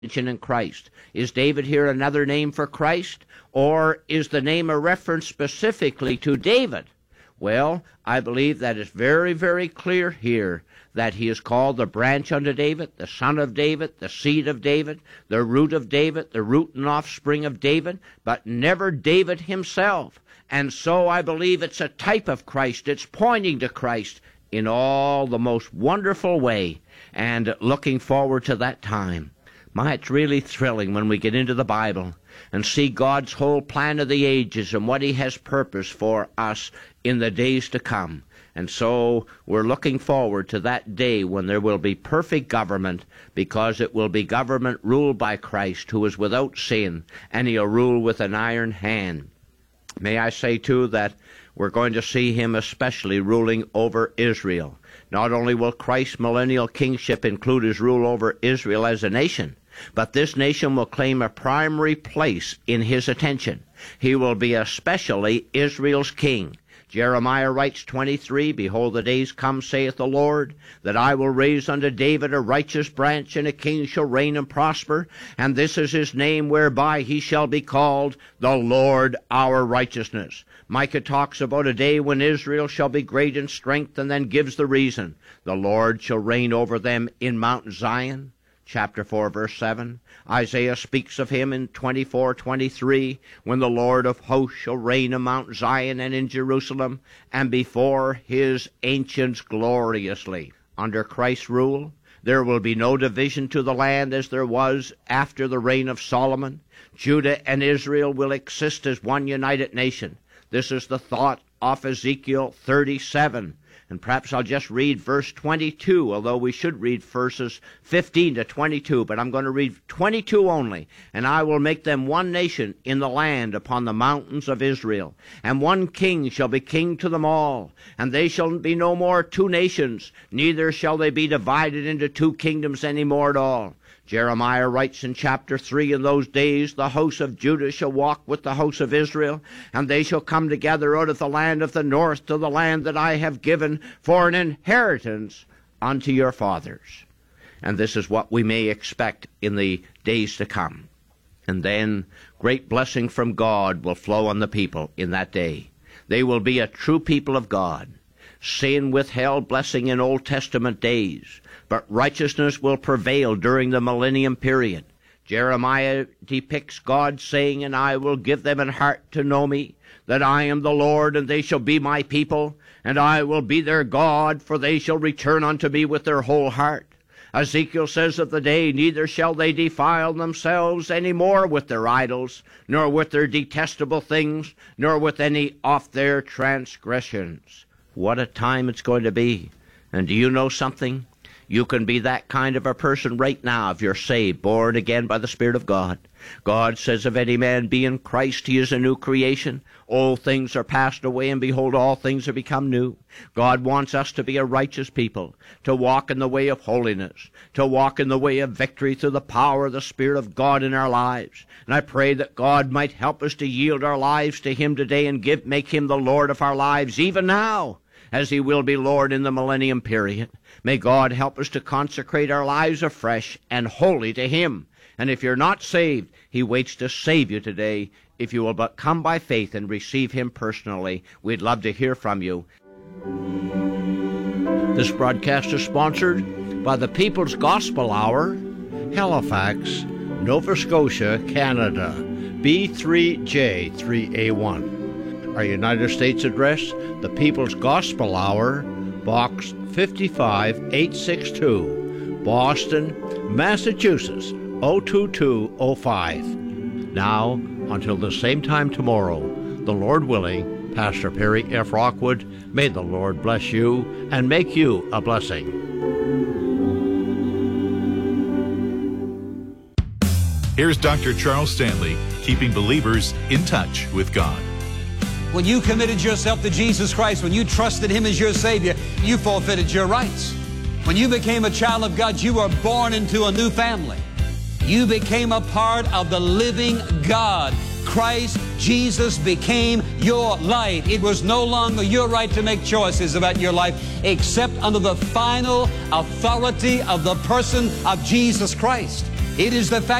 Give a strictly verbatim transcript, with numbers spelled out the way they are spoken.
in Christ. Is David here another name for Christ, or is the name a reference specifically to David? Well, I believe that it's very, very clear here that he is called the branch unto David, the son of David, the seed of David, the root of David, the root and offspring of David, but never David himself. And so I believe it's a type of Christ. It's pointing to Christ in all the most wonderful way, and looking forward to that time. My, it's really thrilling when we get into the Bible and see God's whole plan of the ages and what he has purposed for us in the days to come. And so we're looking forward to that day when there will be perfect government, because it will be government ruled by Christ, who is without sin, and he'll rule with an iron hand. May I say, too, that we're going to see him especially ruling over Israel. Not only will Christ's millennial kingship include his rule over Israel as a nation, but this nation will claim a primary place in his attention. He will be especially Israel's king. Jeremiah writes twenty-three, Behold, the days come, saith the Lord, that I will raise unto David a righteous branch, and a king shall reign and prosper, and this is his name, whereby he shall be called the Lord our righteousness. Micah talks about a day when Israel shall be great in strength, and then gives the reason. The Lord shall reign over them in Mount Zion. Chapter four, verse seven. Isaiah speaks of him in twenty-four twenty-three, when the Lord of hosts shall reign in Mount Zion and in Jerusalem, and before his ancients gloriously. Under Christ's rule, there will be no division to the land as there was after the reign of Solomon. Judah and Israel will exist as one united nation. This is the thought of Ezekiel thirty-seven. And perhaps I'll just read verse twenty-two, although we should read verses fifteen to twenty-two, but I'm going to read twenty-two only. And I will make them one nation in the land upon the mountains of Israel, and one king shall be king to them all. And they shall be no more two nations, neither shall they be divided into two kingdoms any more at all. Jeremiah writes in chapter three, In those days the house of Judah shall walk with the house of Israel, and they shall come together out of the land of the north to the land that I have given for an inheritance unto your fathers. And this is what we may expect in the days to come. And then great blessing from God will flow on the people in that day. They will be a true people of God. Sin withheld blessing in Old Testament days, but righteousness will prevail during the millennium period. Jeremiah depicts God saying, And I will give them an heart to know me, that I am the Lord, and they shall be my people, and I will be their God, for they shall return unto me with their whole heart. Ezekiel says of the day, Neither shall they defile themselves any more with their idols, nor with their detestable things, nor with any of their transgressions. What a time it's going to be. And do you know something? You can be that kind of a person right now if you're saved, born again by the Spirit of God. God says, If any man be in Christ, he is a new creation. Old things are passed away, and behold, all things are become new. God wants us to be a righteous people, to walk in the way of holiness, to walk in the way of victory through the power of the Spirit of God in our lives. And I pray that God might help us to yield our lives to him today and give, make him the Lord of our lives, even now, as he will be Lord in the millennium period. May God help us to consecrate our lives afresh and wholly to him. And if you're not saved, he waits to save you today. If you will but come by faith and receive him personally, we'd love to hear from you. This broadcast is sponsored by the People's Gospel Hour, Halifax, Nova Scotia, Canada, B three J three A one. Our United States address, the People's Gospel Hour, Box fifty-five eight sixty-two, Boston, Massachusetts, oh two two oh five. Now, until the same time tomorrow, the Lord willing, Pastor Perry F. Rockwood, may the Lord bless you and make you a blessing. Here's Doctor Charles Stanley, keeping believers in touch with God. When you committed yourself to Jesus Christ, when you trusted him as your Savior, you forfeited your rights. When you became a child of God, you were born into a new family. You became a part of the living God. Christ Jesus became your light. It was no longer your right to make choices about your life, except under the final authority of the person of Jesus Christ. It is the fact